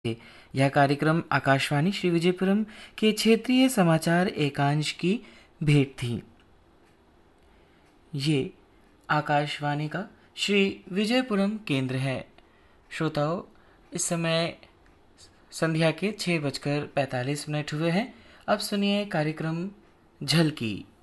यह कार्यक्रम आकाशवाणी श्री विजयपुरम के क्षेत्रीय समाचार एकांश की भेंट थी। ये आकाशवाणी का श्री विजयपुरम केंद्र है। श्रोताओं, इस समय संध्या के 6:45 हुए हैं। अब सुनिए कार्यक्रम झलकी।